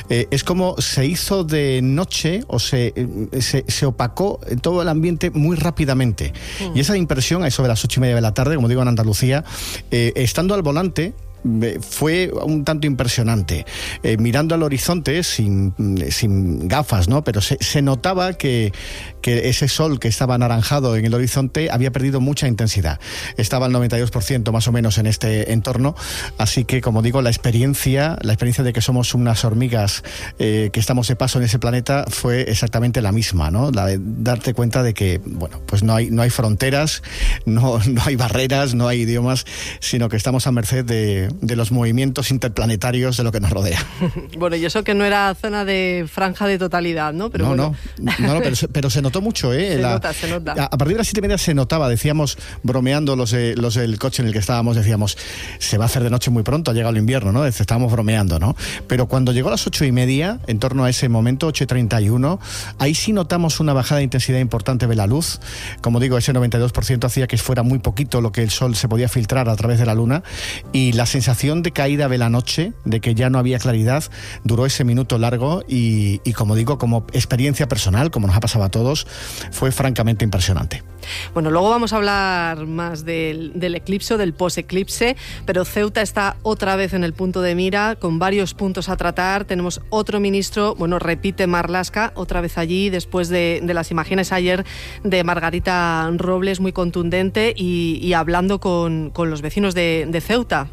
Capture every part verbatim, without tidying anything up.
Eh, es como se hizo de noche o se, se, se opacó todo el ambiente muy rápidamente. Mm. Y esa impresión, a eso de las ocho y media de la tarde, como digo en Andalucía, eh, estando al volante, fue un tanto impresionante. Eh, mirando al horizonte sin, sin gafas, ¿no? Pero se, se notaba que, que ese sol que estaba anaranjado en el horizonte había perdido mucha intensidad. Estaba al noventa y dos por ciento más o menos en este entorno, así que, como digo, la experiencia, la experiencia de que somos unas hormigas eh, que estamos de paso en ese planeta fue exactamente la misma, ¿no? La de darte cuenta de que, bueno, pues no hay, no hay fronteras, no, no hay barreras, no hay idiomas, sino que estamos a merced de de los movimientos interplanetarios de lo que nos rodea. Bueno, y eso que no era zona de franja de totalidad, ¿no? Pero no, bueno. no, no, no, pero, pero se notó mucho, ¿eh? Se La, nota, se nota. A, a partir de las siete y media se notaba, decíamos, bromeando los, eh, los del coche en el que estábamos, decíamos, se va a hacer de noche muy pronto, ha llegado el invierno, ¿no? Estábamos bromeando, ¿no? Pero cuando llegó a las ocho y media, en torno a ese momento, ocho y treinta y uno, ahí sí notamos una bajada de intensidad importante de la luz. Como digo, ese noventa y dos por ciento hacía que fuera muy poquito lo que el sol se podía filtrar a través de la luna, y la sensación de caída de la noche, de que ya no había claridad, duró ese minuto largo y, y como digo, como experiencia personal, como nos ha pasado a todos, fue francamente impresionante. Bueno, luego vamos a hablar más del, del eclipse, del post-eclipse, pero Ceuta está otra vez en el punto de mira, con varios puntos a tratar. Tenemos otro ministro, bueno, repite Marlaska, otra vez allí, después de, de las imágenes ayer de Margarita Robles, muy contundente, y, y hablando con, con los vecinos de, de Ceuta.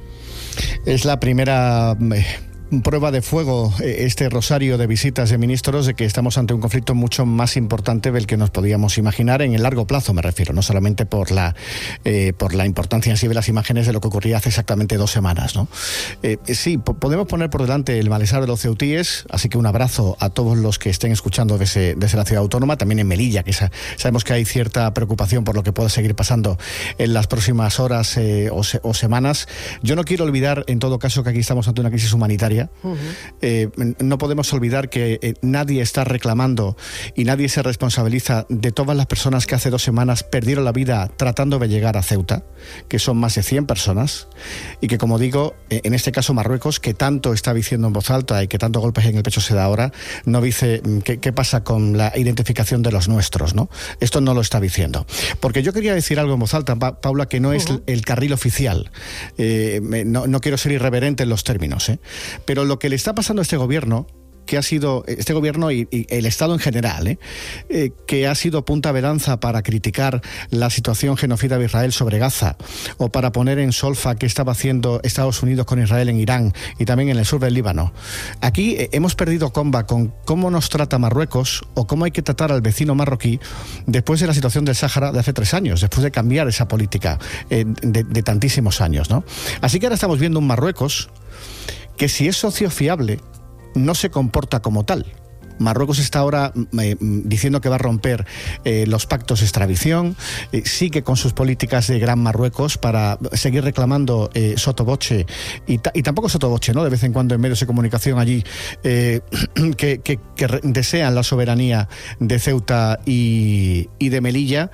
Es la primera eh, prueba de fuego, este rosario de visitas de ministros, de que estamos ante un conflicto mucho más importante del que nos podíamos imaginar en el largo plazo, me refiero, no solamente por la eh, por la importancia en sí de las imágenes de lo que ocurría hace exactamente dos semanas, ¿no? Eh, sí, po- podemos poner por delante el malestar de los ceutíes, así que un abrazo a todos los que estén escuchando desde, desde la ciudad autónoma, también en Melilla, que sa- sabemos que hay cierta preocupación por lo que pueda seguir pasando en las próximas horas eh, o, se- o semanas. Yo no quiero olvidar, en todo caso, que aquí estamos ante una crisis humanitaria. Uh-huh. Eh, no podemos olvidar que eh, nadie está reclamando y nadie se responsabiliza de todas las personas que hace dos semanas perdieron la vida tratando de llegar a Ceuta, que son más de cien personas, y que, como digo, eh, en este caso Marruecos, que tanto está diciendo en voz alta y que tanto golpes en el pecho se da ahora, no dice qué, qué pasa con la identificación de los nuestros, ¿no? Esto no lo está diciendo. Porque yo quería decir algo en voz alta, pa- Paula, que no es uh-huh. el carril oficial. Eh, no, no quiero ser irreverente en los términos, ¿eh? Pero lo que le está pasando a este gobierno, que ha sido este gobierno y, y el Estado en general, ¿eh? Eh, que ha sido punta de lanza para criticar la situación genocida de Israel sobre Gaza, o para poner en solfa qué estaba haciendo Estados Unidos con Israel en Irán y también en el sur del Líbano. Aquí eh, hemos perdido comba con cómo nos trata Marruecos o cómo hay que tratar al vecino marroquí después de la situación del Sáhara de hace tres años, después de cambiar esa política eh, de, de tantísimos años, ¿no? Así que ahora estamos viendo un Marruecos que, si es socio fiable, no se comporta como tal. Marruecos está ahora eh, diciendo que va a romper eh, los pactos de extradición, eh, sigue con sus políticas de Gran Marruecos para seguir reclamando eh, sotoboche, y, ta- y tampoco sotoboche, ¿no? De vez en cuando en medios de comunicación allí eh, que, que, que re- desean la soberanía de Ceuta y, y de Melilla,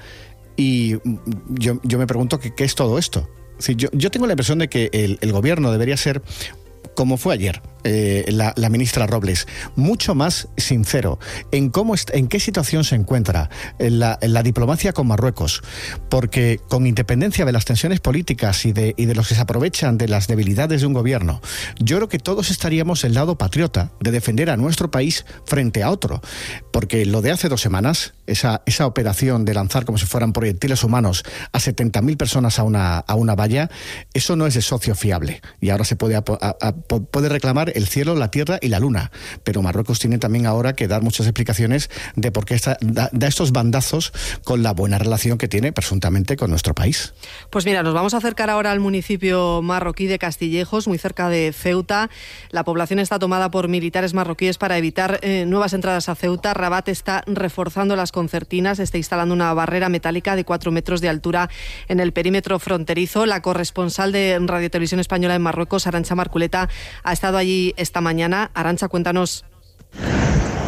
y yo, yo me pregunto qué es todo esto. Sí, yo, yo tengo la impresión de que el, el gobierno debería ser, como fue ayer, eh, la, la ministra Robles, mucho más sincero en cómo est- en qué situación se encuentra en la, en la diplomacia con Marruecos, porque con independencia de las tensiones políticas y de, y de los que se aprovechan de las debilidades de un gobierno, yo creo que todos estaríamos del lado patriota de defender a nuestro país frente a otro, porque lo de hace dos semanas, esa, esa operación de lanzar como si fueran proyectiles humanos a setenta mil personas a una, a una valla, eso no es de socio fiable, y ahora se puede, a, a, puede reclamar el cielo, la tierra y la luna, pero Marruecos tiene también ahora que dar muchas explicaciones de por qué está, da, da estos bandazos con la buena relación que tiene presuntamente con nuestro país. Pues mira, nos vamos a acercar ahora al municipio marroquí de Castillejos, muy cerca de Ceuta. La población está tomada por militares marroquíes para evitar eh, nuevas entradas a Ceuta. Rabat está reforzando las concertinas, está instalando una barrera metálica de cuatro metros de altura en el perímetro fronterizo. La corresponsal de Radio Televisión Española en Marruecos, Arantxa Marculeta, ha estado allí esta mañana. Arantxa, cuéntanos.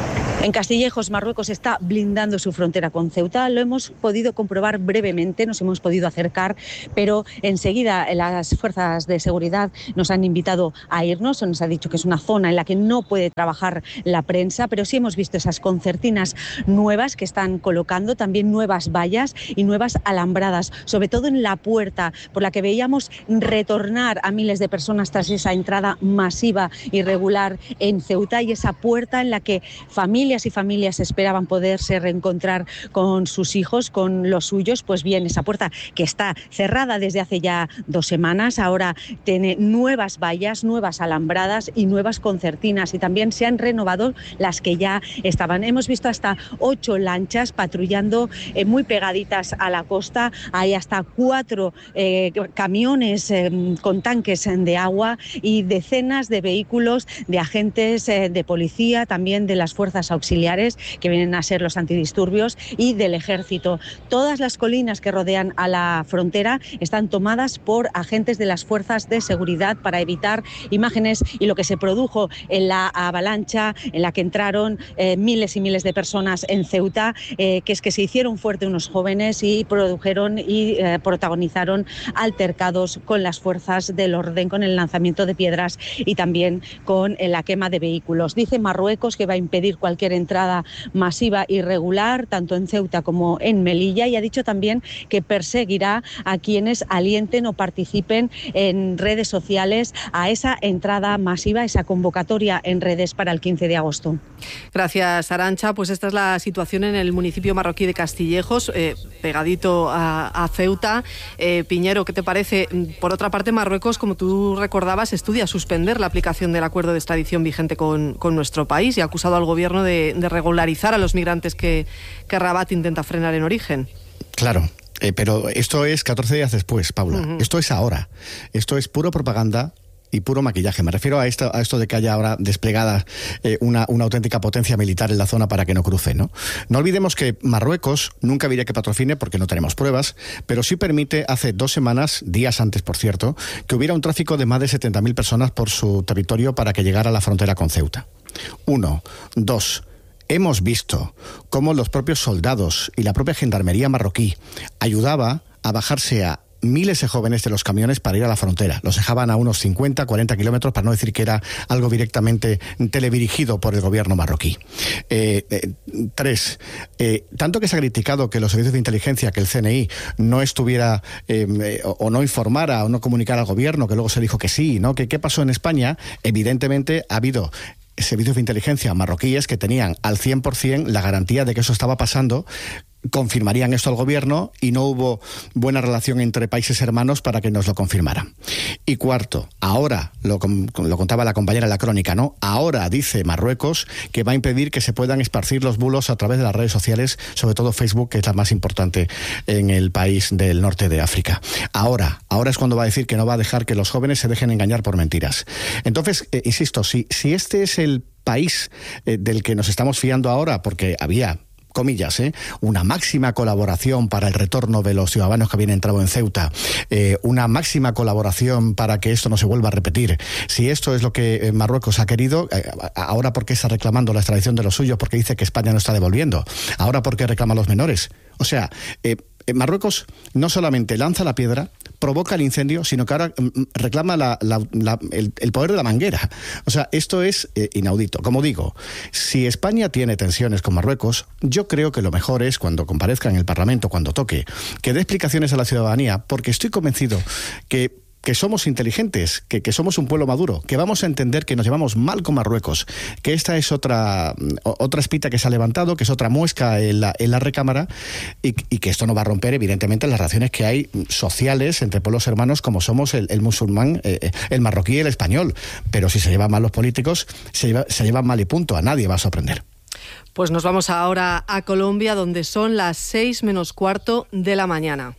En Castillejos, Marruecos está blindando su frontera con Ceuta. Lo hemos podido comprobar brevemente, nos hemos podido acercar, pero enseguida las fuerzas de seguridad nos han invitado a irnos. Nos ha dicho que es una zona en la que no puede trabajar la prensa, pero sí hemos visto esas concertinas nuevas que están colocando, también nuevas vallas y nuevas alambradas, sobre todo en la puerta por la que veíamos retornar a miles de personas tras esa entrada masiva irregular en Ceuta, y esa puerta en la que familias y familias esperaban poderse reencontrar con sus hijos, con los suyos. Pues bien, esa puerta que está cerrada desde hace ya dos semanas, ahora tiene nuevas vallas, nuevas alambradas y nuevas concertinas, y también se han renovado las que ya estaban. Hemos visto hasta ocho lanchas patrullando eh, muy pegaditas a la costa. Hay hasta cuatro eh, camiones eh, con tanques de agua y decenas de vehículos de agentes eh, de policía, también de las fuerzas auxiliares, que vienen a ser los antidisturbios, y del ejército. Todas las colinas que rodean a la frontera están tomadas por agentes de las fuerzas de seguridad para evitar imágenes y lo que se produjo en la avalancha en la que entraron eh, miles y miles de personas en Ceuta, eh, que es que se hicieron fuerte unos jóvenes y produjeron y eh, protagonizaron altercados con las fuerzas del orden, con el lanzamiento de piedras y también con eh, la quema de vehículos. Dice Marruecos que va a impedir cualquier entrada masiva irregular, tanto en Ceuta como en Melilla, y ha dicho también que perseguirá a quienes alienten o participen en redes sociales a esa entrada masiva, esa convocatoria en redes para el quince de agosto. Gracias, Arantxa. Pues esta es la situación en el municipio marroquí de Castillejos, eh, pegadito a, a Ceuta. Eh, Piñero, ¿qué te parece? Por otra parte, Marruecos, como tú recordabas, estudia suspender la aplicación del acuerdo de extradición vigente con, con nuestro país y ha acusado al gobierno de, de regularizar a los migrantes que, que Rabat intenta frenar en origen. Claro. Eh, pero esto es catorce días después, Paula. Uh-huh. Esto es ahora. Esto es puro propaganda y puro maquillaje. Me refiero a esto, a esto de que haya ahora desplegada eh, una, una auténtica potencia militar en la zona para que no cruce, ¿no? No olvidemos que Marruecos nunca diría que patrocine, porque no tenemos pruebas, pero sí permite, hace dos semanas, días antes por cierto, que hubiera un tráfico de más de setenta mil personas por su territorio para que llegara a la frontera con Ceuta. Uno. Dos. Hemos visto cómo los propios soldados y la propia gendarmería marroquí ayudaba a bajarse a miles de jóvenes de los camiones para ir a la frontera. Los dejaban a unos cincuenta, cuarenta kilómetros, para no decir que era algo directamente teledirigido por el gobierno marroquí. Eh, eh, tres, eh, tanto que se ha criticado que los servicios de inteligencia, que el C N I no estuviera eh, o, o no informara o no comunicara al gobierno, que luego se dijo que sí, ¿no? Que qué pasó en España. Evidentemente ha habido servicios de inteligencia marroquíes que tenían al cien por ciento la garantía de que eso estaba pasando, confirmarían esto al gobierno y no hubo buena relación entre países hermanos para que nos lo confirmaran. Y cuarto, ahora, lo, lo contaba la compañera en la crónica, ¿no? Ahora dice Marruecos que va a impedir que se puedan esparcir los bulos a través de las redes sociales, sobre todo Facebook, que es la más importante en el país del norte de África. Ahora, ahora es cuando va a decir que no va a dejar que los jóvenes se dejen engañar por mentiras. Entonces, eh, insisto, si, si este es el país eh, del que nos estamos fiando ahora, porque había, comillas, ¿eh? una máxima colaboración para el retorno de los ciudadanos que habían entrado en Ceuta, eh, una máxima colaboración para que esto no se vuelva a repetir. Si esto es lo que Marruecos ha querido, eh, ahora ¿por qué está reclamando la extradición de los suyos? Porque dice que España no está devolviendo. Ahora ¿por qué reclama a los menores? O sea, eh, Marruecos no solamente lanza la piedra, provoca el incendio, sino que ahora reclama la, la, la, el, el poder de la manguera. O sea, esto es eh, inaudito. Como digo, si España tiene tensiones con Marruecos, yo creo que lo mejor es, cuando comparezca en el Parlamento, cuando toque, que dé explicaciones a la ciudadanía, porque estoy convencido que que somos inteligentes, que, que somos un pueblo maduro, que vamos a entender que nos llevamos mal con Marruecos, que esta es otra otra espita que se ha levantado, que es otra muesca en la, en la recámara, y, y que esto no va a romper, evidentemente, las relaciones que hay sociales entre pueblos hermanos como somos el, el musulmán, eh, el marroquí y el español. Pero si se llevan mal los políticos, se, lleva, se llevan mal y punto. A nadie va a sorprender. Pues nos vamos ahora a Colombia, donde son las seis menos cuarto de la mañana.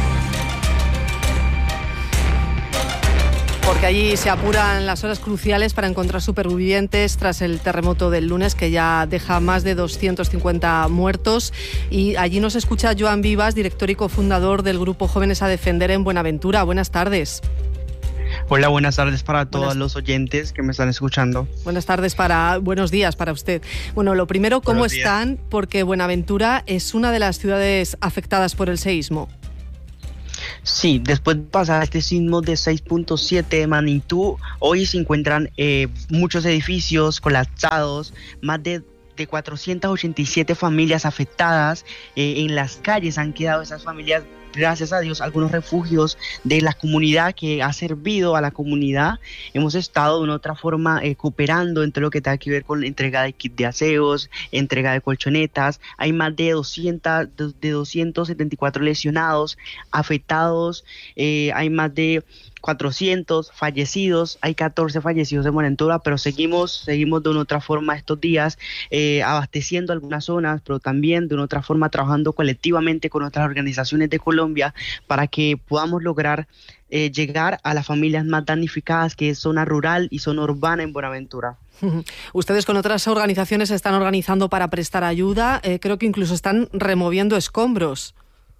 Porque allí se apuran las horas cruciales para encontrar supervivientes tras el terremoto del lunes, que ya deja más de doscientos cincuenta muertos. Y allí nos escucha Joan Vivas, director y cofundador del grupo Jóvenes a Defender en Buenaventura. Buenas tardes. Hola, buenas tardes para todos buenas. los oyentes que me están escuchando. Buenas tardes para, buenos días para usted. Bueno, lo primero, ¿cómo buenos están? Días. Porque Buenaventura es una de las ciudades afectadas por el seísmo. Sí, después de pasar este sismo de seis punto siete de magnitud, hoy se encuentran eh, muchos edificios colapsados, más de de cuatrocientas ochenta y siete familias afectadas. Eh, en las calles han quedado esas familias, gracias a Dios, algunos refugios de la comunidad que ha servido a la comunidad. Hemos estado de una otra forma eh, cooperando entre lo que tenga que ver con la entrega de kits de aseos, entrega de colchonetas. Hay más de doscientos, de doscientos setenta y cuatro lesionados, afectados. Eh, hay más de cuatrocientos fallecidos, hay catorce fallecidos de Buenaventura, pero seguimos, seguimos de una otra forma estos días eh, abasteciendo algunas zonas, pero también de una otra forma trabajando colectivamente con otras organizaciones de Colombia para que podamos lograr eh, llegar a las familias más damnificadas, que es zona rural y zona urbana en Buenaventura. Ustedes con otras organizaciones se están organizando para prestar ayuda, eh, creo que incluso están removiendo escombros.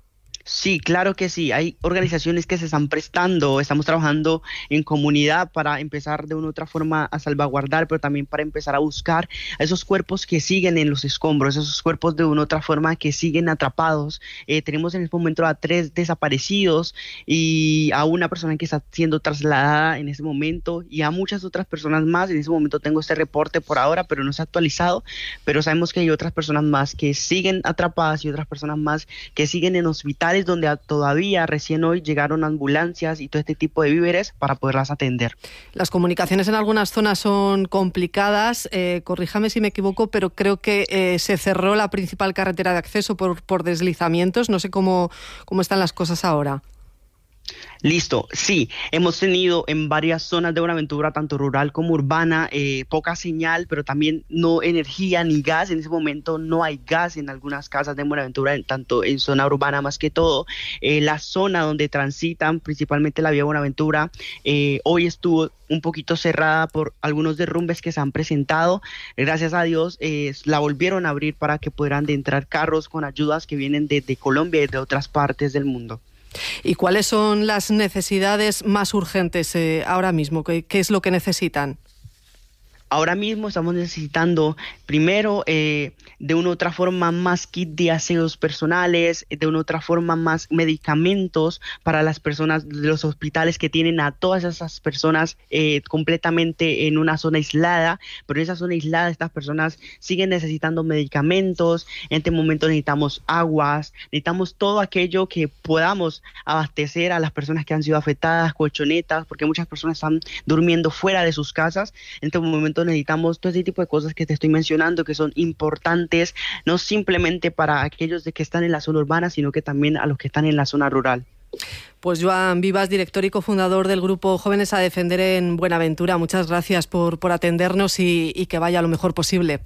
Sí, claro que sí. Hay organizaciones que se están prestando, estamos trabajando en comunidad para empezar de una u otra forma a salvaguardar, pero también para empezar a buscar a esos cuerpos que siguen en los escombros, esos cuerpos de una u otra forma que siguen atrapados. Eh, tenemos en este momento a tres desaparecidos y a una persona que está siendo trasladada en este momento y a muchas otras personas más. En este momento tengo este reporte por ahora, pero no se ha actualizado, pero sabemos que hay otras personas más que siguen atrapadas y otras personas más que siguen en hospitales donde todavía recién hoy llegaron ambulancias y todo este tipo de víveres para poderlas atender. Las comunicaciones en algunas zonas son complicadas, eh, corríjame si me equivoco, pero creo que eh, se cerró la principal carretera de acceso por, por deslizamientos. No sé cómo, cómo están las cosas ahora. Listo, sí, hemos tenido en varias zonas de Buenaventura, tanto rural como urbana, eh, poca señal, pero también no energía ni gas. En ese momento no hay gas en algunas casas de Buenaventura, en, tanto en zona urbana más que todo. Eh, la zona donde transitan, principalmente la vía Buenaventura, eh, hoy estuvo un poquito cerrada por algunos derrumbes que se han presentado. Gracias a Dios eh, la volvieron a abrir para que pudieran entrar carros con ayudas que vienen desde Colombia y de otras partes del mundo. ¿Y cuáles son las necesidades más urgentes eh, ahora mismo? ¿Qué, qué es lo que necesitan? Ahora mismo estamos necesitando, primero, eh, de una u otra forma más kit de aseos personales, de una u otra forma más medicamentos para las personas de los hospitales que tienen a todas esas personas eh, completamente en una zona aislada, pero en esa zona aislada estas personas siguen necesitando medicamentos. En este momento necesitamos aguas, necesitamos todo aquello que podamos abastecer a las personas que han sido afectadas, colchonetas, porque muchas personas están durmiendo fuera de sus casas. En este momento necesitamos todo ese tipo de cosas que te estoy mencionando, que son importantes, no simplemente para aquellos de que están en la zona urbana, sino que también a los que están en la zona rural. Pues Joan Vivas, director y cofundador del grupo Jóvenes a Defender en Buenaventura, muchas gracias por, por atendernos y, y que vaya lo mejor posible.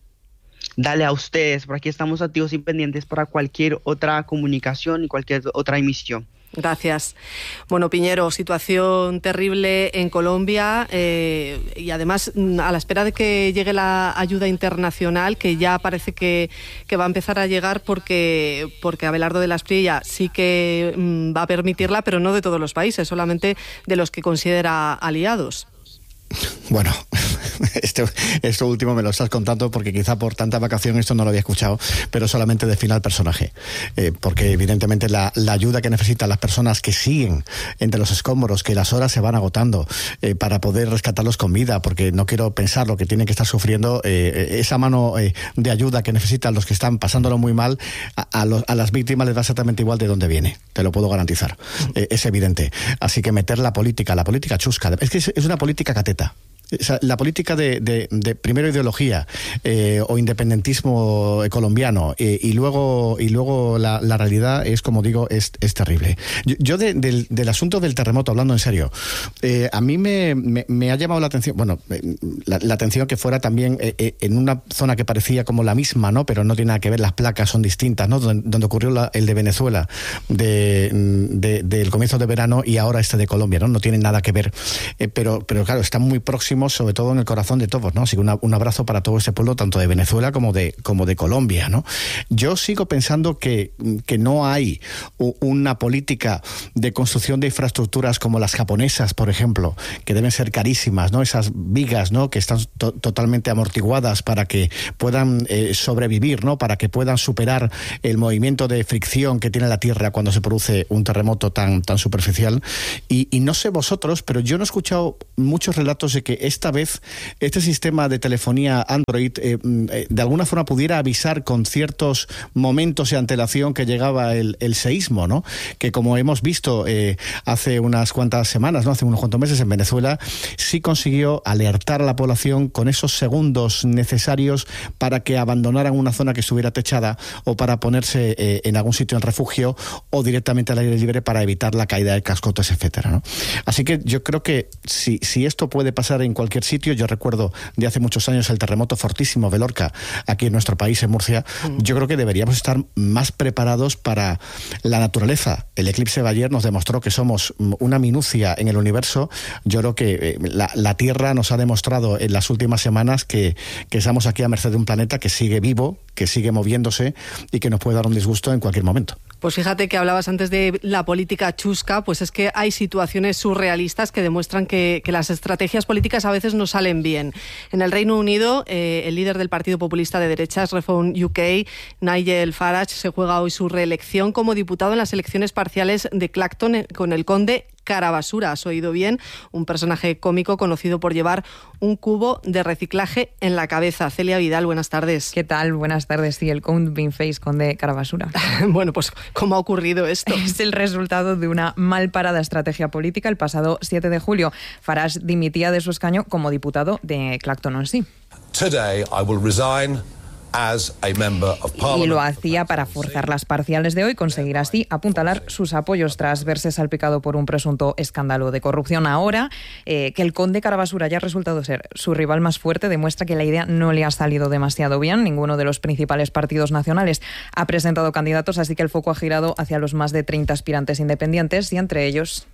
Dale a ustedes, por aquí estamos activos y pendientes para cualquier otra comunicación y cualquier otra emisión. Gracias. Bueno, Piñero, situación terrible en Colombia eh, y además a la espera de que llegue la ayuda internacional, que ya parece que, que va a empezar a llegar porque, porque Abelardo de la Espriella sí que mm, va a permitirla, pero no de todos los países, solamente de los que considera aliados. Bueno, esto, esto último me lo estás contando porque quizá por tanta vacación esto no lo había escuchado, pero solamente defina el personaje, eh, porque evidentemente la, la ayuda que necesitan las personas que siguen entre los escombros, que las horas se van agotando eh, para poder rescatarlos con vida, porque no quiero pensar lo que tienen que estar sufriendo, eh, esa mano eh, de ayuda que necesitan los que están pasándolo muy mal, a, a, los, a las víctimas les da exactamente igual de dónde viene, te lo puedo garantizar, eh, es evidente. Así que meter la política, la política chusca, es que es, es una política cateta. O sea, la política de, de, de primero ideología eh, o independentismo colombiano eh, y luego y luego la, la realidad es, como digo, es, es terrible. Yo, yo de, del, del asunto del terremoto, hablando en serio, eh, a mí me, me, me ha llamado la atención, bueno, eh, la, la atención que fuera también eh, eh, en una zona que parecía como la misma, ¿no? Pero no tiene nada que ver, las placas son distintas, ¿no? Donde, donde ocurrió la, el de Venezuela de, de, del comienzo de verano y ahora este de Colombia, ¿no? No tienen nada que ver, eh, pero, pero claro, están muy próximos próximos, sobre todo en el corazón de todos, ¿no? Así que una, un abrazo para todo ese pueblo, tanto de Venezuela como de, como de Colombia, ¿no? Yo sigo pensando que, que no hay una política de construcción de infraestructuras como las japonesas, por ejemplo, que deben ser carísimas, ¿no? Esas vigas, ¿no? Que están to- totalmente amortiguadas para que puedan eh, sobrevivir, ¿no? Para que puedan superar el movimiento de fricción que tiene la Tierra cuando se produce un terremoto tan, tan superficial. Y, y no sé vosotros, pero yo no he escuchado muchos relatos de que esta vez este sistema de telefonía Android eh, eh, de alguna forma pudiera avisar con ciertos momentos de antelación que llegaba el, el seísmo, ¿no? Que como hemos visto eh, hace unas cuantas semanas, ¿no? Hace unos cuantos meses en Venezuela, sí consiguió alertar a la población con esos segundos necesarios para que abandonaran una zona que estuviera techada o para ponerse eh, en algún sitio en refugio o directamente al aire libre para evitar la caída de cascotes, etcétera, ¿no? Así que yo creo que si, si esto puede pasar en cualquier sitio, yo recuerdo de hace muchos años el terremoto fortísimo de Lorca, aquí en nuestro país, en Murcia, mm. yo creo que deberíamos estar más preparados para la naturaleza. El eclipse de ayer nos demostró que somos una minucia en el universo. Yo creo que eh, la, la Tierra nos ha demostrado en las últimas semanas que, que estamos aquí a merced de un planeta que sigue vivo, que sigue moviéndose y que nos puede dar un disgusto en cualquier momento. Pues fíjate que hablabas antes de la política chusca, pues es que hay situaciones surrealistas que demuestran que, que las estrategias políticas a veces no salen bien. En el Reino Unido, eh, el líder del Partido Populista de Derechas, Reform U K, Nigel Farage, se juega hoy su reelección como diputado en las elecciones parciales de Clacton con el conde Carabasura, has oído bien, un personaje cómico conocido por llevar un cubo de reciclaje en la cabeza. Celia Vidal, buenas tardes. ¿Qué tal? Buenas tardes. Sí, el Count Beanface, conde Carabasura. Bueno, pues ¿cómo ha ocurrido esto? Es el resultado de una mal parada estrategia política. El pasado siete de julio, Farage dimitía de su escaño como diputado de Clacton-on-Sea. Today I will resign as a member of Parliament. Y lo hacía para forzar las parciales de hoy, conseguir así apuntalar sus apoyos tras verse salpicado por un presunto escándalo de corrupción. Ahora, eh, que el conde Carabasura haya resultado ser su rival más fuerte, demuestra que la idea no le ha salido demasiado bien. Ninguno de los principales partidos nacionales ha presentado candidatos, así que el foco ha girado hacia los más de treinta aspirantes independientes y entre ellos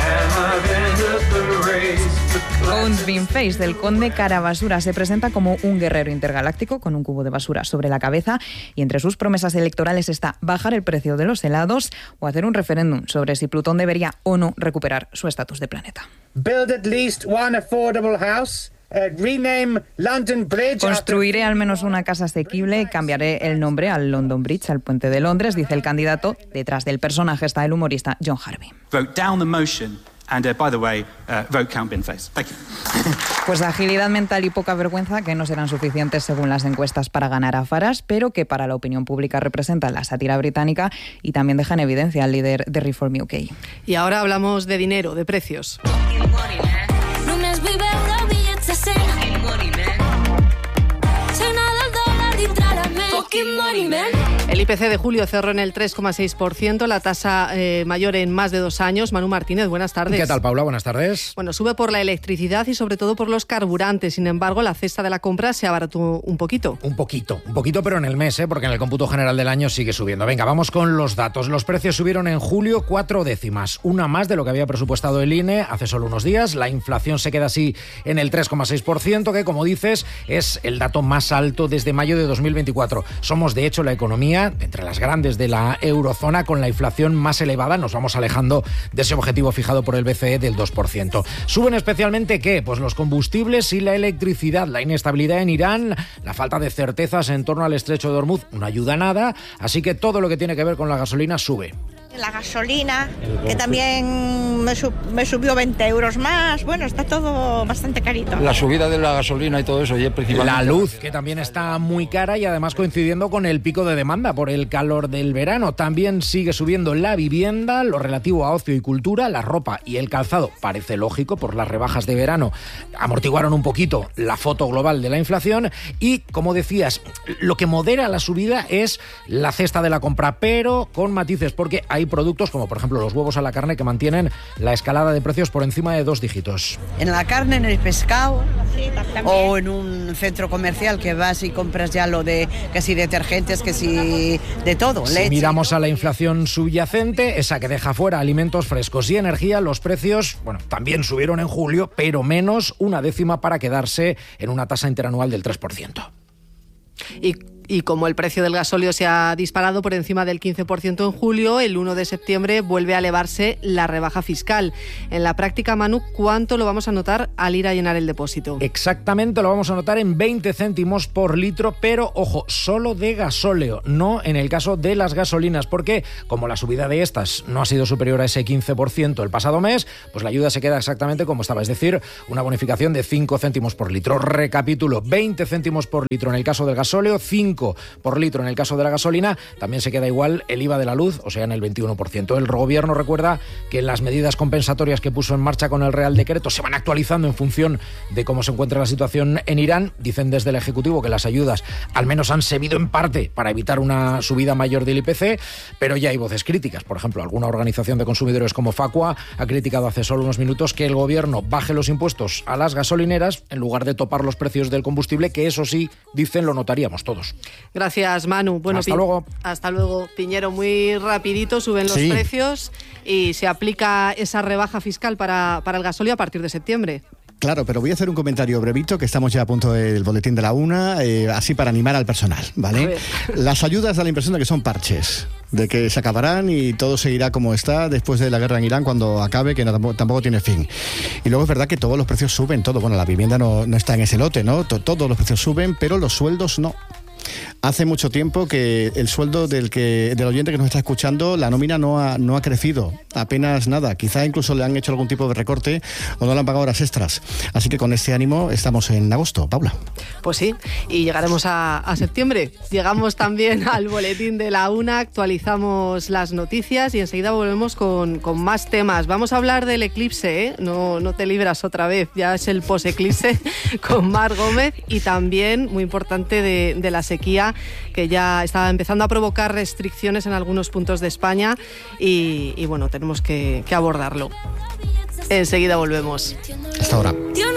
Count Beanface, del conde Carabasura, se presenta como un guerrero intergaláctico con un cubo de basura sobre la cabeza y entre sus promesas electorales está bajar el precio de los helados o hacer un referéndum sobre si Plutón debería o no recuperar su estatus de planeta. Build at least one affordable house. Uh, rename London Bridge. Construiré al menos una casa asequible y cambiaré el nombre al London Bridge, al puente de Londres, dice el candidato. Detrás del personaje está el humorista John Harvey. Vote down the motion. And uh, by the way, uh, vote Count Beanface. Thank you. Pues agilidad mental y poca vergüenza que no serán suficientes según las encuestas para ganar a Farage, pero que para la opinión pública representan la sátira británica y también deja en evidencia al líder de Reform U K. Y ahora hablamos de dinero, de precios. El I P C de julio cerró en el tres coma seis por ciento, la tasa eh, mayor en más de dos años. Manu Martínez, buenas tardes. ¿Qué tal, Paula? Buenas tardes. Bueno, sube por la electricidad y sobre todo por los carburantes. Sin embargo, la cesta de la compra se abarató un poquito. Un poquito, un poquito, pero en el mes, ¿eh? Porque en el cómputo general del año sigue subiendo. Venga, vamos con los datos. Los precios subieron en julio cuatro décimas, una más de lo que había presupuestado el I N E hace solo unos días. La inflación se queda así en el tres coma seis por ciento, que, como dices, es el dato más alto desde mayo de dos mil veinticuatro. Somos, de hecho, la economía entre las grandes de la eurozona con la inflación más elevada. Nos vamos alejando de ese objetivo fijado por el B C E del dos por ciento. ¿Suben especialmente qué? Pues los combustibles y la electricidad. La inestabilidad en Irán, la falta de certezas en torno al estrecho de Hormuz no ayuda a nada, así que todo lo que tiene que ver con la gasolina sube. La gasolina, que también me, sub, me subió veinte euros más. Bueno, está todo bastante carito. La subida de la gasolina y todo eso. Y principalmente la luz, que también está muy cara y además coincidiendo con el pico de demanda por el calor del verano. También sigue subiendo la vivienda, lo relativo a ocio y cultura, la ropa y el calzado. Parece lógico, por las rebajas de verano amortiguaron un poquito la foto global de la inflación. Y, como decías, lo que modera la subida es la cesta de la compra, pero con matices, porque hay productos como por ejemplo los huevos a la carne que mantienen la escalada de precios por encima de dos dígitos. En la carne, en el pescado, sí, o en un centro comercial que vas y compras ya lo de que si detergentes, que si de todo, si leche. Miramos a la inflación subyacente, esa que deja fuera alimentos frescos y energía, los precios, bueno, también subieron en julio, pero menos una décima para quedarse en una tasa interanual del tres por ciento. Y Y como el precio del gasóleo se ha disparado por encima del quince por ciento en julio, el uno de septiembre vuelve a elevarse la rebaja fiscal. En la práctica, Manu, ¿cuánto lo vamos a notar al ir a llenar el depósito? Exactamente, lo vamos a notar en veinte céntimos por litro, pero ojo, solo de gasóleo, no en el caso de las gasolinas, porque como la subida de estas no ha sido superior a ese quince por ciento el pasado mes, pues la ayuda se queda exactamente como estaba, es decir, una bonificación de cinco céntimos por litro. Recapitulo, veinte céntimos por litro en el caso del gasóleo, cinco por litro en el caso de la gasolina, también se queda igual el I V A de la luz, o sea, en el veintiuno por ciento. El gobierno recuerda que las medidas compensatorias que puso en marcha con el Real Decreto se van actualizando en función de cómo se encuentra la situación en Irán. Dicen desde el Ejecutivo que las ayudas al menos han servido en parte para evitar una subida mayor del I P C, pero ya hay voces críticas. Por ejemplo, alguna organización de consumidores como Facua ha criticado hace solo unos minutos que el gobierno baje los impuestos a las gasolineras en lugar de topar los precios del combustible, que eso sí, dicen, lo notaríamos todos. Gracias, Manu. Bueno, hasta Pi- luego. Hasta luego, Piñero. Muy rapidito suben los Sí. precios y se aplica esa rebaja fiscal para, para el gasóleo a partir de septiembre. Claro, pero voy a hacer un comentario brevito, que estamos ya a punto del boletín de la una, eh, así para animar al personal, ¿vale? Las ayudas da la impresión de que son parches, de que se acabarán y todo seguirá como está después de la guerra en Irán cuando acabe, que no, tampoco, tampoco tiene fin. Y luego es verdad que todos los precios suben, todo. Bueno, la vivienda no, no está en ese lote, ¿no? To- todos los precios suben, pero los sueldos no. Hace mucho tiempo que el sueldo del que del oyente que nos está escuchando, la nómina no ha, no ha crecido, apenas nada. Quizá incluso le han hecho algún tipo de recorte o no le han pagado horas extras. Así que con este ánimo estamos en agosto, Paula. Pues sí, y llegaremos a, a septiembre. Llegamos también al boletín de la una, actualizamos las noticias y enseguida volvemos con, con más temas. Vamos a hablar del eclipse, ¿eh? No, no te libras otra vez, ya es el post-eclipse con Mar Gómez, y también, muy importante, de, de la sequía que ya está empezando a provocar restricciones en algunos puntos de España y, y bueno, tenemos que, que abordarlo. Enseguida volvemos. Hasta ahora.